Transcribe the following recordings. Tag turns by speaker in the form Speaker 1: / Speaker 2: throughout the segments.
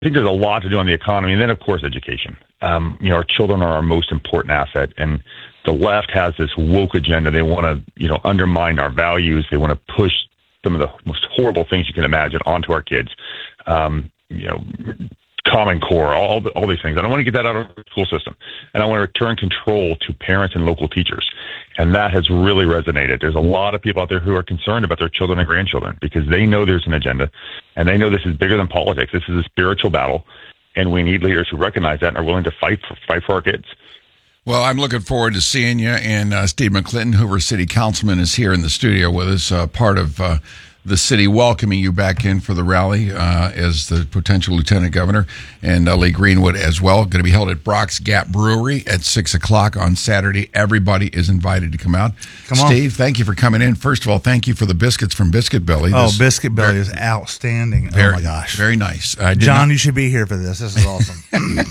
Speaker 1: think there's a lot to do on the economy, and then, of course, education. Our children are our most important asset, and the left has this woke agenda. They want to, undermine our values. They want to push some of the most horrible things you can imagine onto our kids. Common Core, all these things. I don't want to get that out of the school system. And I want to return control to parents and local teachers. And that has really resonated. There's a lot of people out there who are concerned about their children and grandchildren because they know there's an agenda and they know this is bigger than politics. This is a spiritual battle. And we need leaders who recognize that and are willing to fight for our kids.
Speaker 2: Well, I'm looking forward to seeing you. And Steve McClinton, Hoover City Councilman, is here in the studio with us, part of the city welcoming you back in for the rally as the potential lieutenant governor, and Lee Greenwood as well. Going to be held at Brock's Gap Brewery at 6 o'clock on Saturday. Everybody is invited to come out. Steve, thank you for coming in. First of all, thank you for the biscuits from Biscuit Belly.
Speaker 3: Biscuit Belly is outstanding. Oh, my gosh.
Speaker 2: Very nice.
Speaker 3: John, you should be here for this. This is awesome.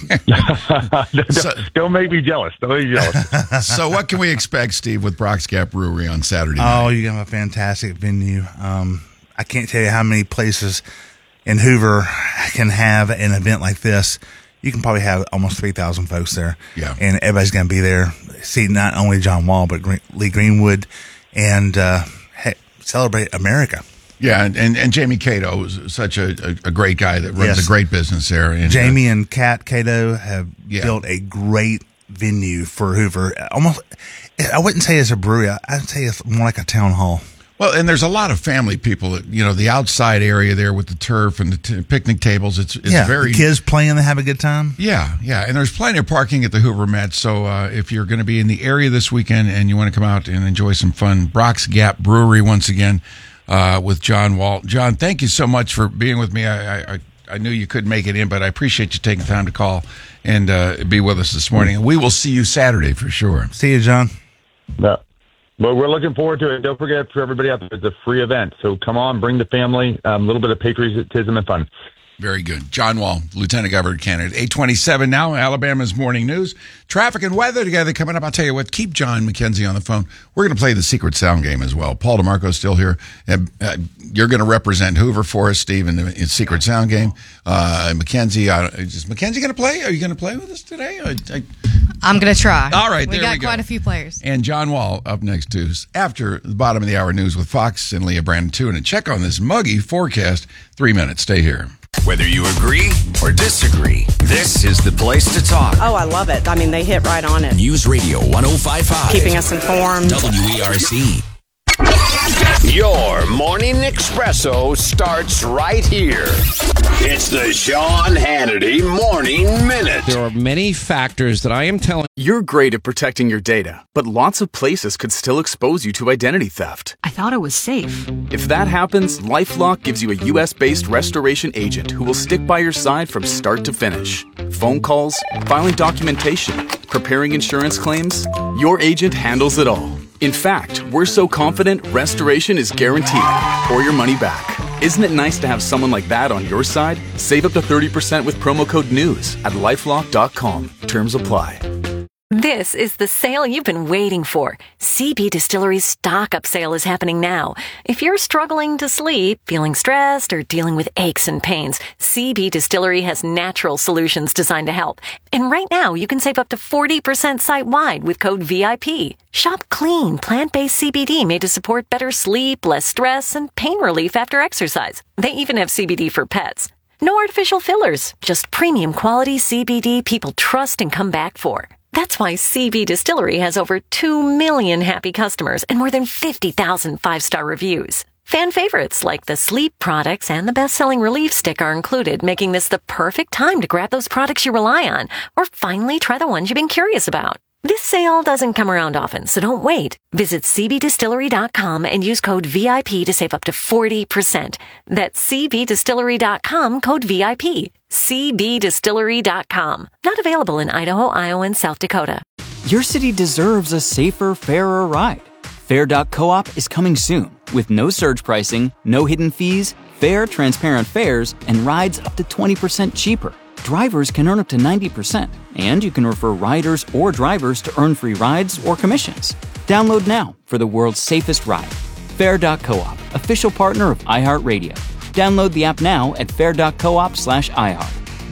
Speaker 1: Don't make me jealous.
Speaker 2: So what can we expect, Steve, with Brock's Gap Brewery on Saturday night?
Speaker 3: Oh, you have a fantastic venue. I can't tell you how many places in Hoover can have an event like this. You can probably have almost 3,000 folks there.
Speaker 2: Yeah.
Speaker 3: And everybody's going to be there. See not only John Wall, but Lee Greenwood and celebrate America.
Speaker 2: Yeah, and Jamie Cato is such a great guy that runs a great business there. And
Speaker 3: Jamie and Kat Cato have built a great venue for Hoover. Almost, I wouldn't say it's a brewery. I'd say it's more like a town hall.
Speaker 2: Well, and there's a lot of family people that, the outside area there with the turf and the picnic tables. It's very...
Speaker 3: the kids playing, they have a good time.
Speaker 2: Yeah. And there's plenty of parking at the Hoover Met. So if you're going to be in the area this weekend and you want to come out and enjoy some fun, Brock's Gap Brewery once again with John Wall. John, thank you so much for being with me. I knew you couldn't make it in, but I appreciate you taking time to call and be with us this morning. And we will see you Saturday for sure.
Speaker 3: See you, John.
Speaker 1: Yeah. Well, we're looking forward to it. Don't forget, for everybody out there, it's a free event. So come on, bring the family, a little bit of patriotism and fun.
Speaker 2: Very good. John Wall, Lieutenant Governor candidate. 8:27 now, Alabama's Morning News. Traffic and weather together coming up. I'll tell you what, keep John McKenzie on the phone. We're going to play the Secret Sound game as well. Paul DeMarco's still here. You're going to represent Hoover for us, Steve, in the Secret Sound game. McKenzie, is McKenzie going to play? Are you going to play with us today?
Speaker 4: I'm going to try.
Speaker 2: All right,
Speaker 4: we
Speaker 2: there we go.
Speaker 4: We got quite a few players.
Speaker 2: And John Wall up next, too, after the bottom of the hour news with Fox and Leah Brandon, too. And a check on this muggy forecast. 3 minutes. Stay here.
Speaker 5: Whether you agree or disagree, this is the place to talk.
Speaker 6: Oh, I love it. I mean, they hit right on it.
Speaker 5: News Radio 105.5.
Speaker 6: Keeping us informed.
Speaker 5: WERC. Your morning espresso starts right here. It's the Sean Hannity Morning Minute.
Speaker 7: There are many factors that I am telling.
Speaker 8: You're great at protecting your data, but lots of places could still expose you to identity theft.
Speaker 9: I thought it was safe.
Speaker 8: If that happens, LifeLock gives you a U.S.-based restoration agent who will stick by your side from start to finish. Phone calls, filing documentation, preparing insurance claims, your agent handles it all. In fact, we're so confident restoration is guaranteed or your money back. Isn't it nice to have someone like that on your side? Save up to 30% with promo code NEWS at LifeLock.com. Terms apply.
Speaker 10: This is the sale you've been waiting for. CB Distillery's stock-up sale is happening now. If you're struggling to sleep, feeling stressed, or dealing with aches and pains, CB Distillery has natural solutions designed to help. And right now, you can save up to 40% site-wide with code VIP. Shop clean, plant-based CBD made to support better sleep, less stress, and pain relief after exercise. They even have CBD for pets. No artificial fillers, just premium quality CBD people trust and come back for. That's why CB Distillery has over 2 million happy customers and more than 50,000 five-star reviews. Fan favorites like the sleep products and the best-selling Relief Stick are included, making this the perfect time to grab those products you rely on or finally try the ones you've been curious about. This sale doesn't come around often, so don't wait. Visit cbdistillery.com and use code VIP to save up to 40%. That's cbdistillery.com, code VIP. cbdistillery.com. Not available in Idaho, Iowa, and South Dakota.
Speaker 11: Your city deserves a safer, fairer ride. Fair.coop is coming soon with no surge pricing, no hidden fees, fair, transparent fares, and rides up to 20% cheaper. Drivers can earn up to 90%, and you can refer riders or drivers to earn free rides or commissions. Download now for the world's safest ride. Fair.coop, official partner of iHeartRadio. Download the app now at fair.coop/iHeart.